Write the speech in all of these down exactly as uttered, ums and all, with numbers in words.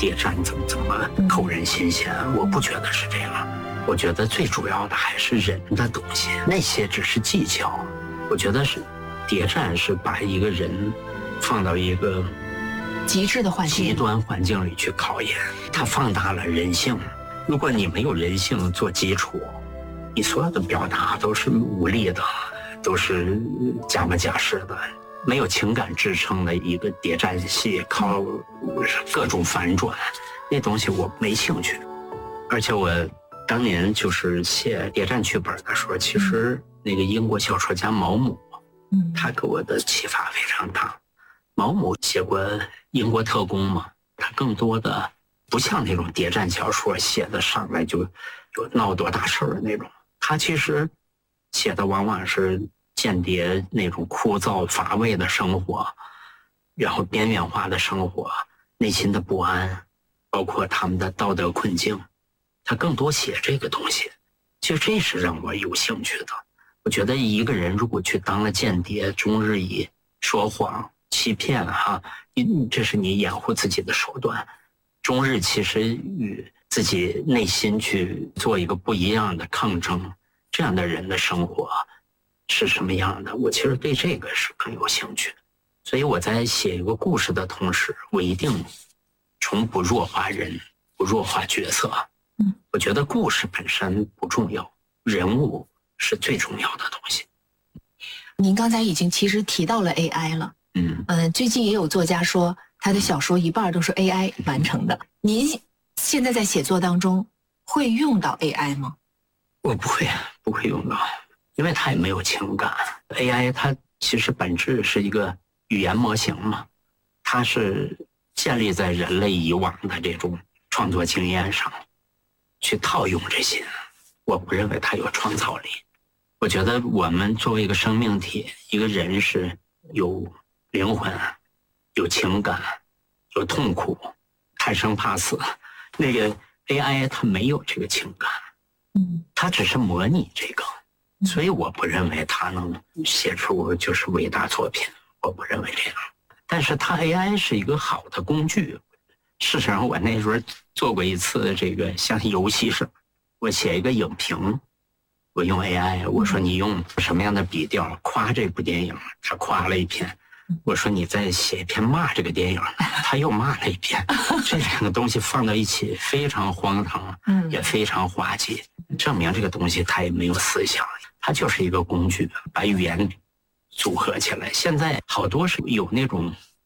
谍战怎么怎么扣人心弦，我不觉得是这样。我觉得最主要的还是人的东西，那些只是技巧。我觉得是谍战是把一个人放到一个极致的环境、 极端环境里去考验，它放大了人性。如果你没有人性做基础，你所有的表达都是无力的，都是假模假式的，没有情感支撑的一个谍战戏，靠各种反转，那东西我没兴趣。而且我当年就是写谍战剧本的时候，其实那个英国小说家毛姆，他给我的启发非常大。毛姆写过英国特工嘛，他更多的不像那种谍战小说写的上来就就闹多大事儿那种，他其实写的往往是间谍那种枯燥乏味的生活，然后边缘化的生活，内心的不安，包括他们的道德困境，他更多写这个东西。其实这是让我有兴趣的。我觉得一个人如果去当了间谍，终日以说谎欺骗哈，这是你掩护自己的手段，终日其实与自己内心去做一个不一样的抗争，这样的人的生活是什么样的，我其实对这个是更有兴趣。所以我在写一个故事的同时，我一定从不弱化人，不弱化角色。嗯，我觉得故事本身不重要，人物是最重要的东西。 您刚才已经其实提到了 A I 了。嗯嗯、呃，最近也有作家说他的小说一半都是 A I 完成的。您现在在写作当中会用到 A I 吗？ 我不会，不会用到，因为它也没有情感。A I 它其实本质是一个语言模型嘛，它是建立在人类以往的这种创作经验上去套用这些。我不认为它有创造力。我觉得我们作为一个生命体，一个人是有灵魂，有情感，有痛苦，贪生怕死。那个 A I 它没有这个情感，嗯，它只是模拟这个，所以我不认为它能写出就是伟大作品，我不认为这样。但是它 A I 是一个好的工具。事实上，我那时候做过一次这个像游戏似的，我写一个影评，我用 A I， 我说你用什么样的笔调夸这部电影，他夸了一篇。我说你再写一篇骂这个电影，他又骂了一篇。这两个东西放到一起非常荒唐，也非常滑稽，证明这个东西它也没有思想，它就是一个工具，把语言组合起来。现在好多是有那种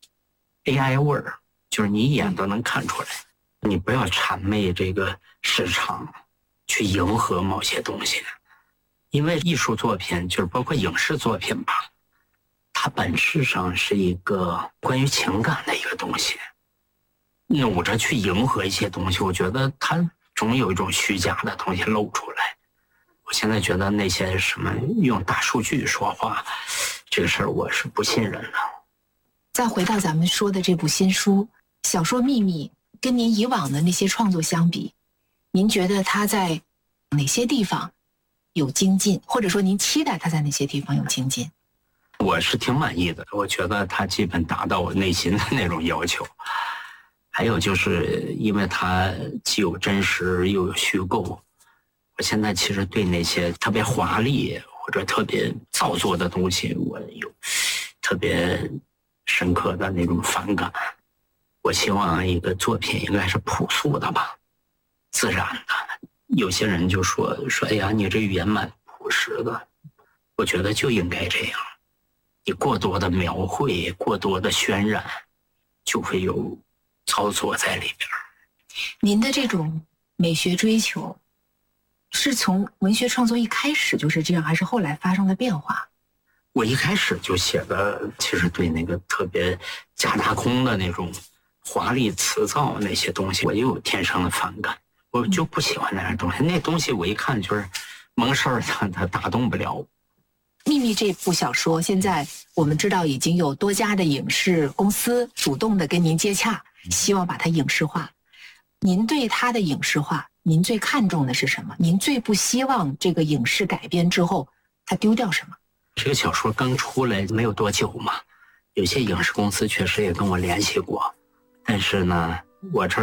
A I 味儿，就是你一眼都能看出来。你不要谄媚这个市场，去迎合某些东西，因为艺术作品就是包括影视作品吧，它本质上是一个关于情感的一个东西，努着去迎合一些东西，我觉得它总有一种虚假的东西露出来。我现在觉得那些什么用大数据说话，这个事儿我是不信任的。 再回到咱们说的这部新书《小说秘密》，跟您以往的那些创作相比，您觉得它在哪些地方有精进，或者说您期待它在哪些地方有精进？ 我是挺满意的，我觉得它基本达到我内心的那种要求。还有就是因为它既有真实又有虚构，我现在其实对那些特别华丽或者特别造作的东西，我有特别深刻的那种反感。我希望一个作品应该是朴素的吧，自然的。有些人就说说，哎呀，你这语言蛮朴实的。我觉得就应该这样。你过多的描绘，过多的渲染，就会有操作在里边。 您的这种美学追求，是从文学创作一开始就是这样，还是后来发生了变化？ 我一开始就写的，其实对那个特别假大空的那种华丽辞藻那些东西，我就有天生的反感。我就不喜欢那样东西，那东西我一看就是蒙事儿的，它打动不了我。 秘密这部小说，现在我们知道已经有多家的影视公司主动的跟您接洽，希望把它影视化。您对它的影视化，您最看重的是什么？您最不希望这个影视改编之后它丢掉什么？ 这个小说刚出来没有多久嘛，有些影视公司确实也跟我联系过，但是呢，我这儿